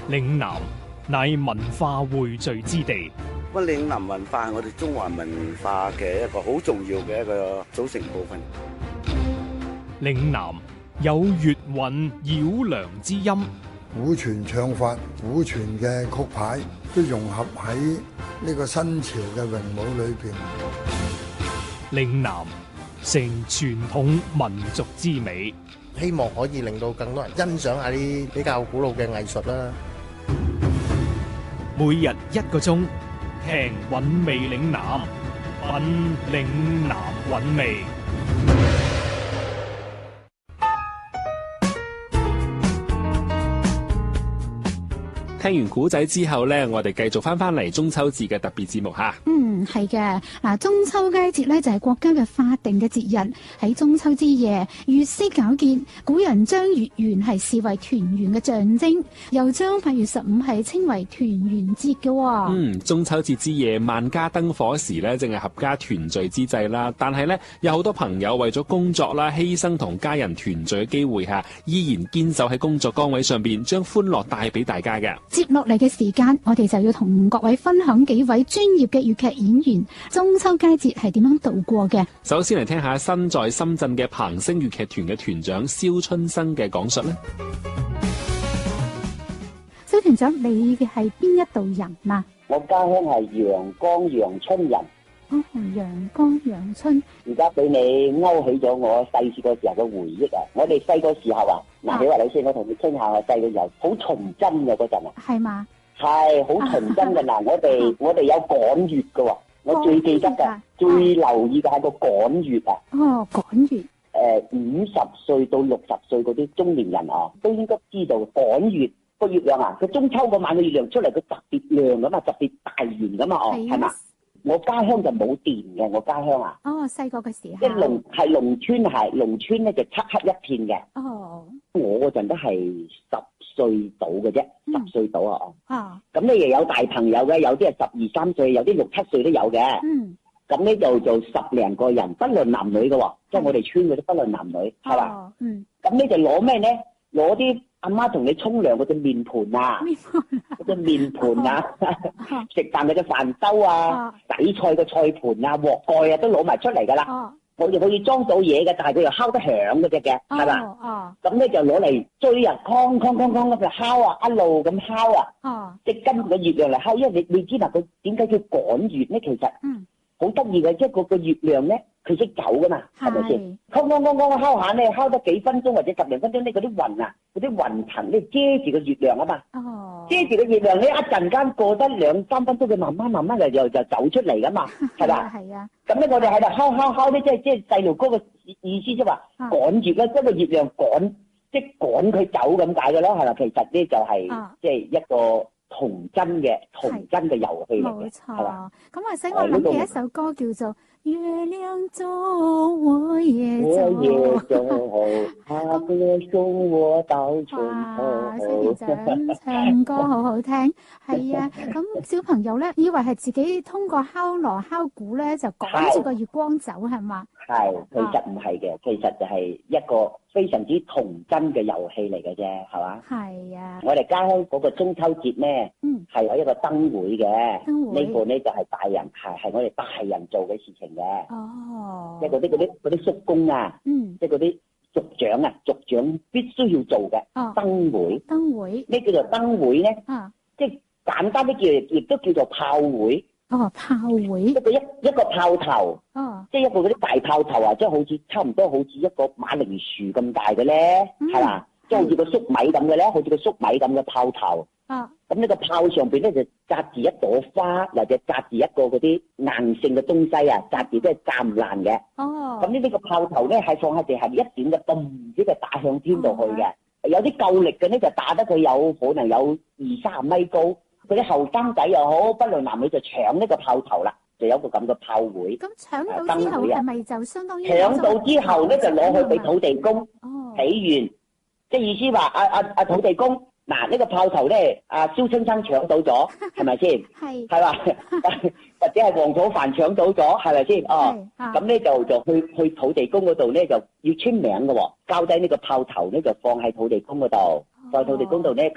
嶺南乃文化匯聚之地。 嶺南文化係我哋中華文化嘅一個好重要嘅一個組成部分。 嶺南有粵韻繞梁之音， 古傳唱法、古傳嘅曲牌都融合喺呢個新潮嘅詠舞裏邊。 嶺南成傳統民族之美， 希望可以令到更多人欣賞下啲比較古老嘅藝術啦。 每日1個鐘，聽韻味嶺南，品嶺南韻味。聽完古仔之後呢，我哋繼續翻嚟中秋節嘅特別節目吓。 係嘅。嗱，中秋佳節呢就係國家嘅法定嘅節日。喺中秋之夜，月色皎潔，古人將月圓係視為團圓嘅象徵，又將8月15係稱為團圓節嘅。 中秋節之夜，萬家燈火時呢，正係合家團聚之際啦。但係呢，有好多朋友為咗工作啦，犧牲同家人團聚嘅機會下，依然堅守喺工作崗位上邊，將歡樂帶俾大家嘅。 接落嚟嘅時間，我哋就要同各位分享幾位專業嘅粵劇演員中秋佳節係點樣度過嘅。 首先嚟聽下身在深圳嘅彭星粵劇團嘅團長蕭春生嘅講述呢。 蕭團長，你嘅係邊一度人啊？ 我家鄉係陽江陽春人。 陽江陽春， 而家俾你勾起咗我細個時候嘅回憶啊！我哋細個時候啊，嗱，你話你先，我同你傾下我細個時候好純真嘅嗰陣啊， 係嘛？ 係好純真嘅嗱，我哋有趕月嘅喎，我最記得嘅，最留意嘅係個趕月啊。 趕月。 50歲到60歲嗰啲中年人啊，都應該知道趕月個月亮啊，佢中秋嗰晚嘅月亮出嚟，佢特別亮噶嘛，特別大圓噶嘛，係嘛？我家鄉就冇電嘅，我家鄉啊。 細個嘅時候。 即係農村咧就漆黑一片嘅。我嗰陣都係10歲到嘅啫，10歲到啊。咁咧又有大朋友嘅，有啲係12、13歲，有啲6、7歲都有嘅。咁咧就10零個人，不論男女嘅喎，即係我哋村嗰啲不論男女，係嘛？咁咧就攞咩咧？攞啲阿媽同你沖涼嗰隻面盤啊，嗰隻面盤啊，食飯嗰隻飯兜啊，洗菜嘅菜盤啊，鑊蓋啊，都攞埋出嚟噶啦。我哋可以裝到嘢嘅，但係佢又敲得響嗰隻嘅，係嘛？咁咧就攞嚟追啊，哐哐哐哐咁就敲啊，一路咁敲啊，即係跟住個月亮嚟敲。因為你知嗱，佢點解叫趕月咧？其實好得意嘅，即係個月亮咧，佢識走噶嘛，係咪先？哐哐哐哐敲下咧，敲得幾分鐘或者10零分鐘咧，嗰啲雲啊，嗰啲雲層咧遮住個月亮啊嘛，遮住個月亮咧，一陣間過得2、3分鐘，佢慢慢就走出嚟噶嘛，係嘛？係啊。咁咧，我哋喺度敲咧，即係細路哥嘅意思，即係話趕住咧，即係個月亮趕，即係趕佢走咁解嘅咯，係嘛？其實咧就係即係一個童真嘅遊戲嚟嘅，係嘛？ 咁或者我諗嘅一首歌叫做《月亮中我也中》， 他歌送我到盡頭。 蕭團長唱歌好好聽，係啊！咁小朋友咧以為係自己通過敲鑼敲鼓咧就趕住個月光走，係嘛？係， 其實唔係嘅，其實就係一個非常之童真嘅遊戲嚟嘅啫，係嘛？係啊！我哋家鄉嗰個中秋節咧，係有一個燈會嘅，呢個咧就係大人係我哋大人做嘅事情嘅。即係嗰啲叔公啊，即係嗰啲族長必須要做嘅燈會。燈會咩叫做燈會咧？即係簡單啲叫，亦都叫做炮會。炮會，一個炮頭，即係一個嗰啲大炮頭啊，即係好似差唔多好似一個馬鈴薯咁大嘅咧，係嘛？即係好似個粟米咁嘅咧，好似個粟米咁嘅炮頭。咁呢個炮上邊咧就紮住一朵花，或者紮住一個嗰啲硬性嘅東西啊，紮住都係炸唔爛嘅。咁呢個炮頭咧係放喺地下一點嘅嘣，即係打向天度去嘅。有啲夠力嘅咧就打得佢有可能有20-30米高。嗰啲後生仔又好，不論男女就搶呢個炮頭啦，就有個咁嘅炮會。咁搶到之後係咪就相當於搶到之後咧就攞去俾土地公起完，即係意思話阿土地公嗱呢個炮頭咧，阿蕭春生搶到咗，係咪先？係嘛？或者係黃土凡搶到咗，係咪先？咁咧就去土地公嗰度咧就要簽名嘅喎，交低呢個炮頭咧就放喺土地公嗰度。在土地公度咧，咁